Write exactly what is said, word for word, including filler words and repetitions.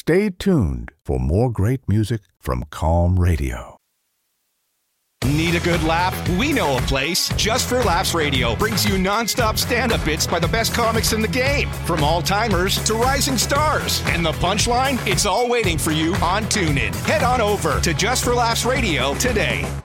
Stay tuned for more great music from Calm Radio. Need a good laugh? We know a place. Just for Laughs Radio brings you nonstop stand-up bits by the best comics in the game. From all-timers to rising stars. And the punchline? It's all waiting for you on TuneIn. Head on over to Just for Laughs Radio today.